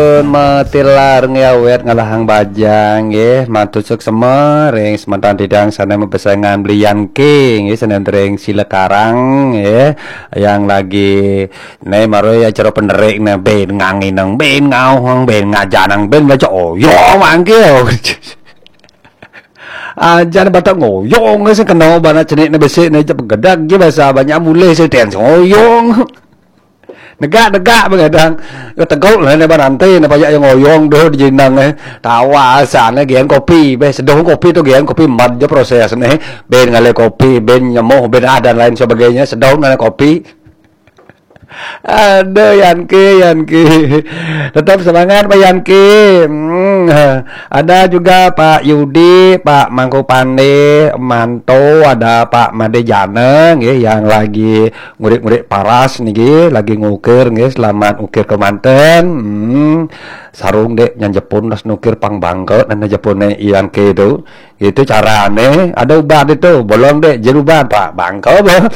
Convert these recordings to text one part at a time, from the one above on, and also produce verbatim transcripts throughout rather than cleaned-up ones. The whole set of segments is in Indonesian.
Matilar ngawet ngalahang bajang nggih matusuk semering sementan didang sana mempesangan belian king nggih senendring silekarang nggih yang lagi ne maro ya cara penderik ne ben ngangi nang ben ngau ben ngajanang ben baca oyo mangke ajan batak ngoyong sing kena bana cenik ne besik ne cepegedak ge bahasa banyak mulai seden ngoyong negak-negak begadang teguk lah ne banante ne pajak yang ngoyong doh di jenang eh tawa asane gian kopi be sedoh kopi tu gian kopi mat je proses ne ben ngale kopi ben nyemuh ben dan lain sebagainya sedoh ngale kopi. Aduh Yanki, Yanki tetap semangat Pak Yanki. hmm, Ada juga Pak Yudi, Pak Mangku Pande Manto, ada Pak Made Janeng ya, yang lagi ngurik-ngurik paras nih, lagi ngukir nih, selamat ukir ke Manten. hmm, Sarung dek yang Jepun nas nukir pang bangke dan Jepunnya Yanki itu itu carane ada ubat itu bolong dek jerubat Pak bangke bah.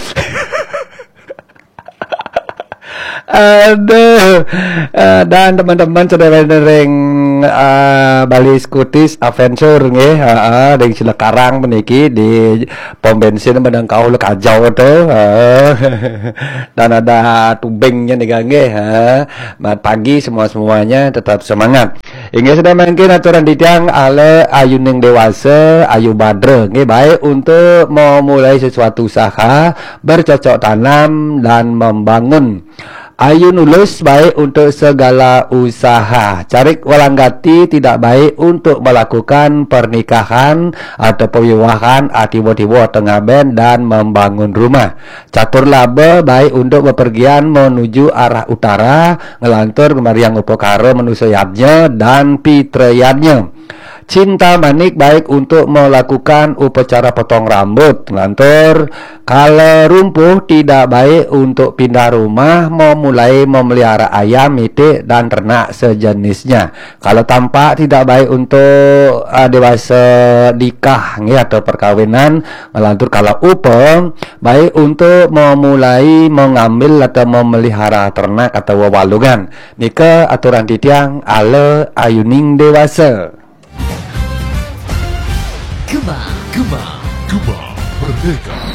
Aduh, uh, dan teman-teman saudara dereng uh, Bali Skutis Adventure nggih, heeh, uh, uh, Cilekarang meniki di pom bensin Bandang Kaul Kajau tuh. Uh, dan ada tubengnya nih nggih, heeh. Uh, pagi semua-semuanya tetap semangat. Inggih sudah mungkin aturan ditiang ale ayuning dewasa, ayu badre nggih baik untuk memulai sesuatu usaha, bercocok tanam dan membangun. Ayu nulis baik untuk segala usaha. Carik walanggati tidak baik untuk melakukan pernikahan atau perwiwahan tiba-tiba tengah ben dan membangun rumah. Catur laba baik untuk bepergian menuju arah utara, ngelantur kemariang upokara menusayabnya dan pitreyannya. Cinta manik baik untuk melakukan upacara potong rambut ngantor. Kalau rumpuh tidak baik untuk pindah rumah, memulai memelihara ayam, itik dan ternak sejenisnya. Kalau tampak tidak baik untuk uh, dewasa nikah ya, atau perkawinan ngelantur. Kalau upeng baik untuk memulai mengambil atau memelihara ternak atau walungan. Nika aturan titiang ale ayuning dewasa. Gema, Gema, Gema Merdeka.